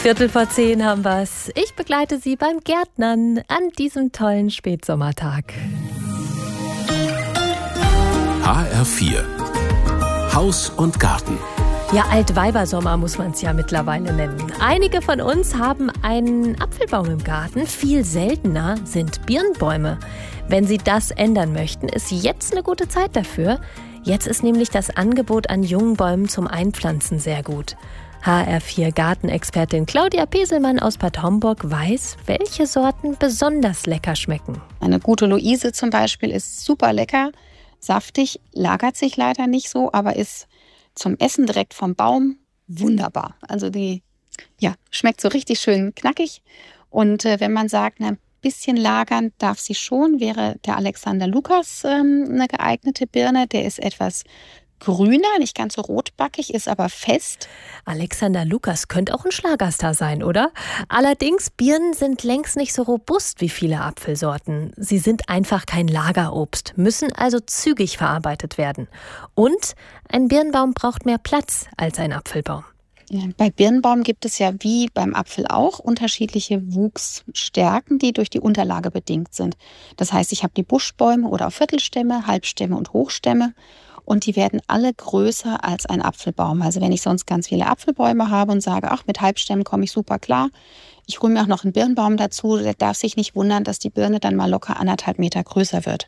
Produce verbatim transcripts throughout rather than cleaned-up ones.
Viertel vor zehn haben wir's. Ich begleite Sie beim Gärtnern an diesem tollen Spätsommertag. H R vier Haus und Garten. Ja, Altweibersommer muss man es ja mittlerweile nennen. Einige von uns haben einen Apfelbaum im Garten. Viel seltener sind Birnbäume. Wenn Sie das ändern möchten, ist jetzt eine gute Zeit dafür. Jetzt ist nämlich das Angebot an jungen Bäumen zum Einpflanzen sehr gut. H R vier Gartenexpertin Claudia Peselmann aus Bad Homburg weiß, welche Sorten besonders lecker schmecken. Eine gute Luise zum Beispiel ist super lecker, saftig, lagert sich leider nicht so, aber ist zum Essen direkt vom Baum wunderbar. Also die ja, schmeckt so richtig schön knackig. Und äh, wenn man sagt, na, ein bisschen lagern darf sie schon, wäre der Alexander Lukas ähm, eine geeignete Birne. Der ist etwas grüner, nicht ganz so rotbackig, ist aber fest. Alexander Lukas könnte auch ein Schlagerstar sein, oder? Allerdings, Birnen sind längst nicht so robust wie viele Apfelsorten. Sie sind einfach kein Lagerobst, müssen also zügig verarbeitet werden. Und ein Birnbaum braucht mehr Platz als ein Apfelbaum. Ja, bei Birnbaum gibt es ja wie beim Apfel auch unterschiedliche Wuchsstärken, die durch die Unterlage bedingt sind. Das heißt, ich habe die Buschbäume oder auch Viertelstämme, Halbstämme und Hochstämme. Und die werden alle größer als ein Apfelbaum. Also wenn ich sonst ganz viele Apfelbäume habe und sage, ach, mit Halbstämmen komme ich super klar. Ich hole mir auch noch einen Birnbaum dazu. Der darf sich nicht wundern, dass die Birne dann mal locker anderthalb Meter größer wird.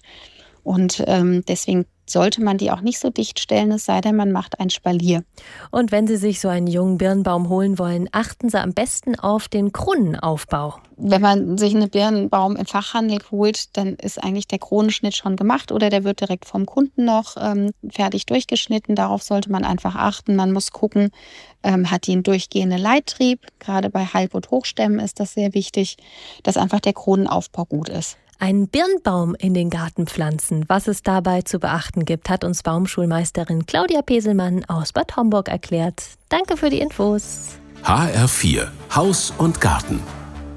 Und ähm, deswegen sollte man die auch nicht so dicht stellen, es sei denn, man macht ein Spalier. Und wenn Sie sich so einen jungen Birnbaum holen wollen, achten Sie am besten auf den Kronenaufbau. Wenn man sich einen Birnbaum im Fachhandel holt, dann ist eigentlich der Kronenschnitt schon gemacht oder der wird direkt vom Kunden noch ähm, fertig durchgeschnitten. Darauf sollte man einfach achten. Man muss gucken, ähm, hat die einen durchgehenden Leittrieb. Gerade bei Halb- und Hochstämmen ist das sehr wichtig, dass einfach der Kronenaufbau gut ist. Einen Birnbaum in den Garten pflanzen. Was es dabei zu beachten gibt, hat uns Baumschulmeisterin Claudia Peselmann aus Bad Homburg erklärt. Danke für die Infos. H R vier Haus und Garten.